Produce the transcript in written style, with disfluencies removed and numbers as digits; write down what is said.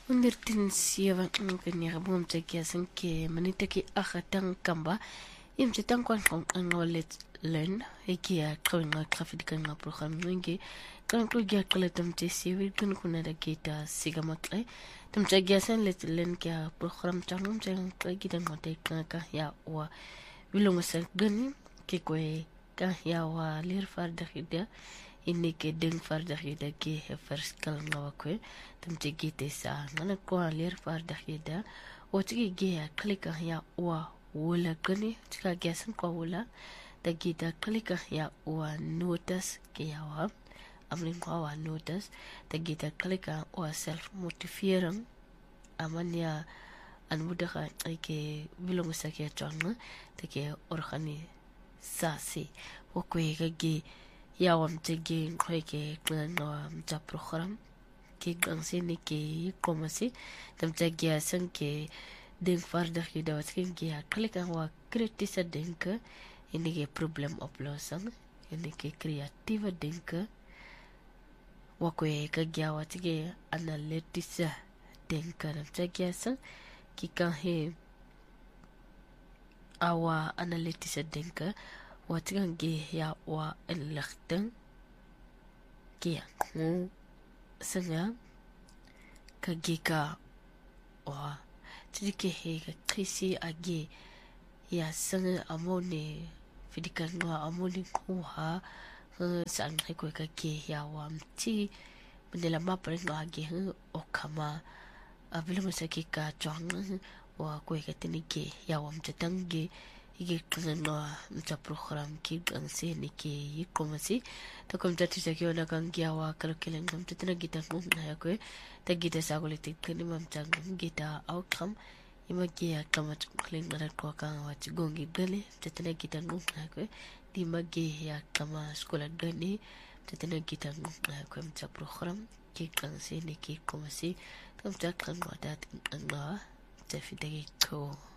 107 kanya bum tsakia sanke manita ki akhatang kamba im chitang kwan kong let len ekia kawinga traffic nga program ngi kan ko gya kalatam te siwi kun kuna da kita sigamakle tum tsagia san let len kya program chanum chang kita ngote ka ya wa wilong sa gan ke kwe ka ya wa lir far da hida inni ke deng far da hida ke first kal ngawa kwe tum te sa ngana ko lir far da hida o tigi ge ya klika ya wa wula gani tika gasan ko wula da gita klika ya wa notice ke ya wa amrin ko wa notice da gita klika wa self motivering amanya an mudaha ke bilong sa ke changa da ke organi sasi wo ko ge ya wam tege ko ke no ta program ke ganse ne ke komasi tam tege san ke den farda hida wat ke klika wa kritisa denke ini ke problem oplossing ini ke kreatieve denke wa ko ke gya wat ke analytisa denke tam tege san ki kan he awa analytisa denke wat kan ge ya wa inlichting ke sanga ka gika wa tike he ka krisi age ya sanga amone fidikan wa amone kuha sang ko ka ke ya wa mti mendela mapre age o kama avilo musaki ka chong wa ko ka tinike ya wa mtatange ige no mta program ki ganse ni ke yikomasi to kom tati sakiona kan giawa kalkelen kom tana gita ngum na ko ta gita sagolite kani mam tang gita outcome ima gia kamat kling na ko kan wa gongi gale tana gita ngum na ko di magi ya kama skola gani tana gita ngum na ko mta program ki ganse ni ke komasi tom ta kan wa dat ngwa ta fidege ko